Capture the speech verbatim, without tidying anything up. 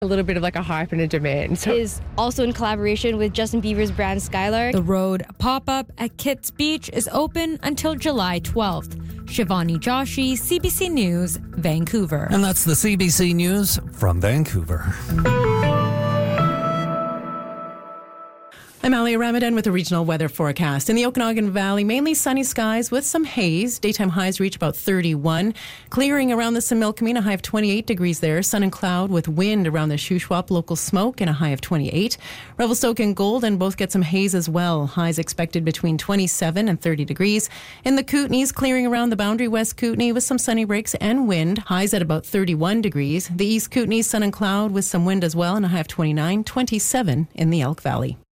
A little bit of like a hype and a demand. So is also in collaboration with Justin Bieber's brand Skylark. The Road pop-up at Kits Beach is open until July twelfth. Shivani Joshi, C B C News, Vancouver. And that's the C B C News from Vancouver. I'm Alia Ramadan with a regional weather forecast. In the Okanagan Valley, mainly sunny skies with some haze. Daytime highs reach about thirty-one. Clearing around the Similkameen, a high of twenty-eight degrees there. Sun and cloud with wind around the Shuswap, local smoke, and a high of twenty-eight. Revelstoke and Golden both get some haze as well. Highs expected between twenty-seven and thirty degrees. In the Kootenays, clearing around the boundary West Kootenay with some sunny breaks and wind. Highs at about thirty-one degrees. The East Kootenays, sun and cloud with some wind as well, and a high of twenty-nine. twenty-seven in the Elk Valley.